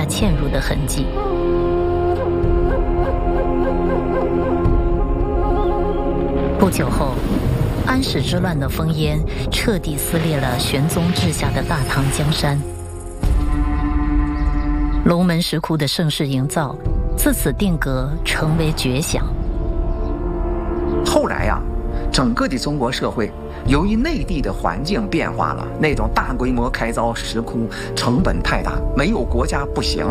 嵌入的痕迹。不久后，安史之乱的烽烟彻底撕裂了玄宗治下的大唐江山。龙门石窟的盛世营造自此定格，成为绝响。 后来呀，整个的中国社会由于内地的环境变化了，那种大规模开凿石窟成本太大，没有国家不行。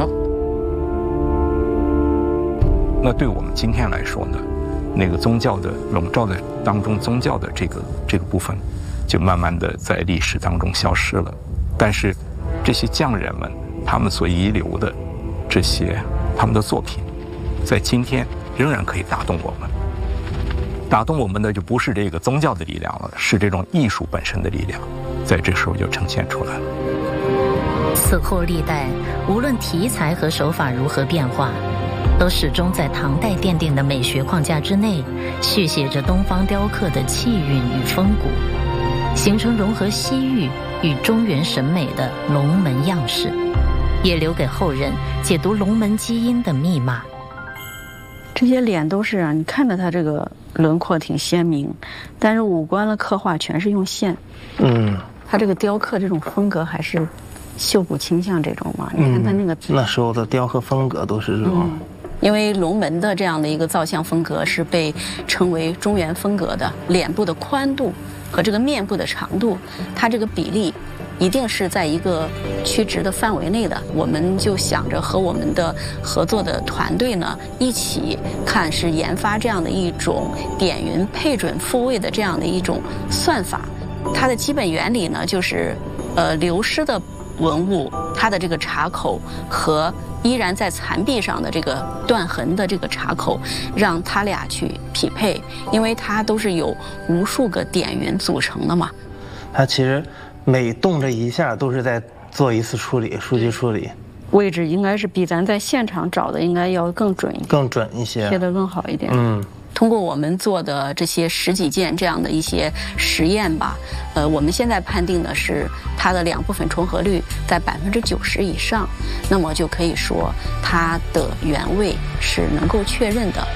那对我们今天来说呢，那个宗教的笼罩的当中，宗教的这个部分，就慢慢的在历史当中消失了。但是这些匠人们，他们所遗留的这些他们的作品，在今天仍然可以打动我们。打动我们的就不是这个宗教的力量了，是这种艺术本身的力量，在这时候就呈现出来了。 此后历代，无论题材和手法如何变化，都始终在唐代奠定的美学框架之内，续写着东方雕刻的气韵与风骨，形成融合西域与中原审美的龙门样式，也留给后人解读龙门基因的密码。 这些脸都是你看着它这个轮廓挺鲜明，但是五官的刻画全是用线。它这个雕刻这种风格还是绣骨倾向这种嘛？你看它那个那时候的雕刻风格都是这种。 因为龙门的这样的一个造像风格是被称为中原风格的，脸部的宽度和这个面部的长度，它这个比例一定是在一个曲直的范围内的。我们就想着和我们的合作的团队呢一起看，是研发这样的一种点云配准复位的这样的一种算法。它的基本原理呢就是流失的文物它的这个插口和依然在残壁上的这个断痕的这个插口，让它俩去匹配，因为它都是有无数个点云组成的嘛。 它其实每动这一下都是在做一次处理，数据处理。 位置应该是比咱在现场找的应该要更准一点， 更准一些， 贴得更好一点。通过我们做的这些十几件这样的一些实验吧，我们现在判定的是它的两部分重合率在90%以上，那么就可以说它的原位是能够确认的。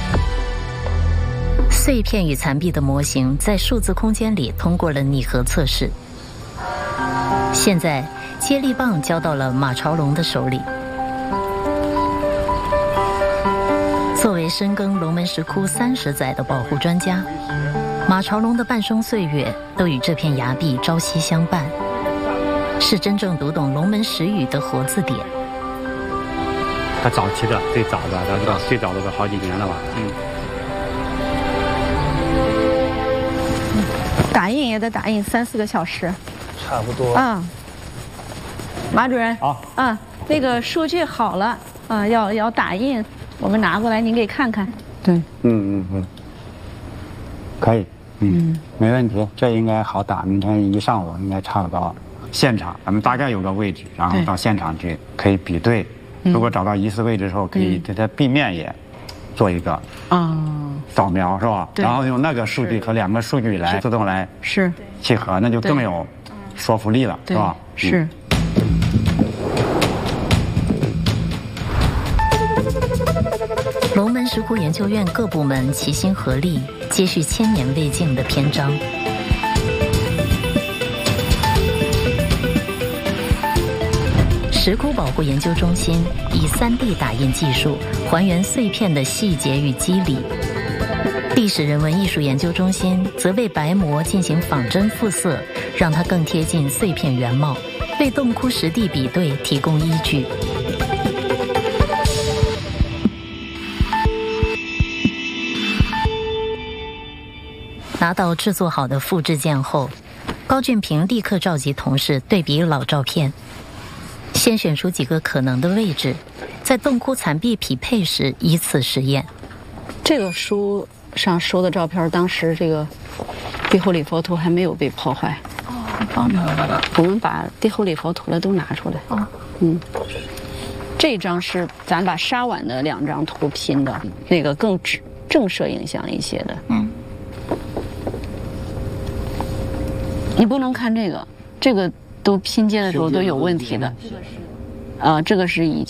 碎片与残壁的模型在数字空间里通过了拟合测试，现在接力棒交到了马朝龙的手里。作为深耕龙门石窟30载的保护专家，马朝龙的半生岁月都与这片崖壁朝夕相伴，是真正读懂龙门石语的活字典。 他早期的最早的最早的都好几年了吧。 打印也得打印3-4个小时， 差不多。 马主任， 好那个数据好了要打印，我们拿过来您给看看。对， 可以，没问题，这应该好打，明天一上午应该差不多。现场咱们大概有个位置，然后到现场去可以比对，如果找到疑似位置之后，可以在它壁面也做一个扫描，是吧？然后用那个数据和两个数据来自动来契合，那就更有说服力了，是吧？ 是。 龙门石窟研究院各部门齐心合力，接续1000年未尽的篇章。石窟保护研究中心以3D 打印技术还原碎片的细节与肌理，历史人文艺术研究中心则为白膜进行仿真复色，让它更贴近碎片原貌，为洞窟实地比对提供依据。拿到制作好的复制件后，高俊平立刻召集同事对比老照片，先选出几个可能的位置，在洞窟残壁匹配时依次实验。 这个书上收的照片，当时这个地后礼佛图还没有被破坏。我们把地后礼佛图的都拿出来。这张是咱把沙碗的2张图拼的，那个更正摄影像一些的。你不能看这个都拼接的时候都有问题的。这个是已经。